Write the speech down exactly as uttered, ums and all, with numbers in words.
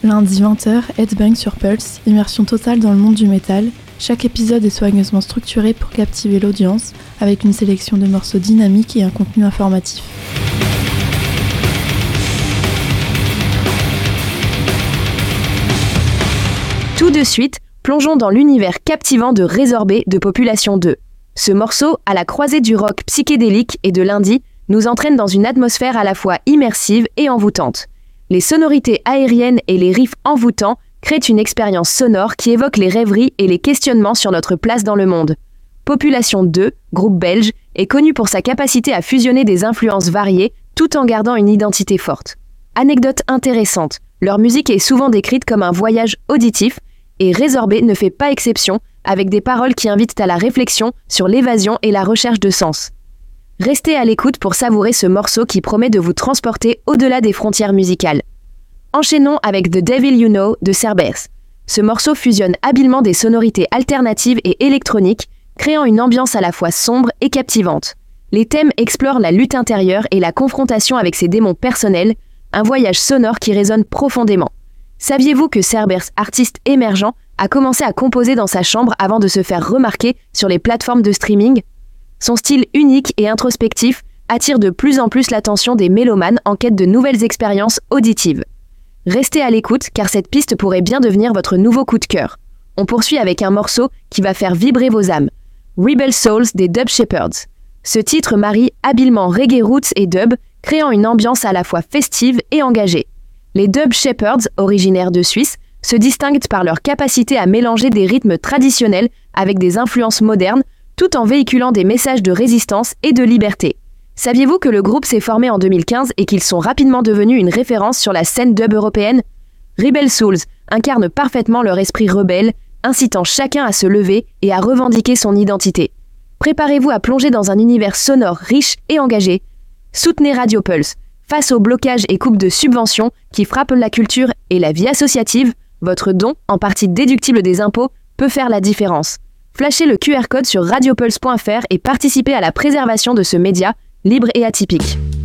Lundi vingt heures, Headbang sur Pulse, immersion totale dans le monde du métal. Chaque épisode est soigneusement structuré pour captiver l'audience, avec une sélection de morceaux dynamiques et un contenu informatif. Tout de suite, plongeons dans l'univers captivant de Résorbé de Population deux. Ce morceau, à la croisée du rock psychédélique et de l'indie, nous entraîne dans une atmosphère à la fois immersive et envoûtante. Les sonorités aériennes et les riffs envoûtants créent une expérience sonore qui évoque les rêveries et les questionnements sur notre place dans le monde. Population deux, groupe belge, est connu pour sa capacité à fusionner des influences variées tout en gardant une identité forte. Anecdote intéressante, leur musique est souvent décrite comme un voyage auditif et Résorbé ne fait pas exception avec des paroles qui invitent à la réflexion sur l'évasion et la recherche de sens. Restez à l'écoute pour savourer ce morceau qui promet de vous transporter au-delà des frontières musicales. Enchaînons avec The Devil You Know de Cerberus. Ce morceau fusionne habilement des sonorités alternatives et électroniques, créant une ambiance à la fois sombre et captivante. Les thèmes explorent la lutte intérieure et la confrontation avec ses démons personnels, un voyage sonore qui résonne profondément. Saviez-vous que Cerberus, artiste émergent, a commencé à composer dans sa chambre avant de se faire remarquer sur les plateformes de streaming ? Son style unique et introspectif attire de plus en plus l'attention des mélomanes en quête de nouvelles expériences auditives. Restez à l'écoute car cette piste pourrait bien devenir votre nouveau coup de cœur. On poursuit avec un morceau qui va faire vibrer vos âmes. Rebel Souls des Dub Shepherds. Ce titre marie habilement reggae roots et dub, créant une ambiance à la fois festive et engagée. Les Dub Shepherds, originaires de Suisse, se distinguent par leur capacité à mélanger des rythmes traditionnels avec des influences modernes, tout en véhiculant des messages de résistance et de liberté. Saviez-vous que le groupe s'est formé en deux mille quinze et qu'ils sont rapidement devenus une référence sur la scène dub européenne ? Rebel Souls incarne parfaitement leur esprit rebelle, incitant chacun à se lever et à revendiquer son identité. Préparez-vous à plonger dans un univers sonore riche et engagé. Soutenez Radio Pulse. Face aux blocages et coupes de subventions qui frappent la culture et la vie associative, votre don, en partie déductible des impôts, peut faire la différence. Flashez le Q R code sur radiopulse point f r et participez à la préservation de ce média libre et atypique.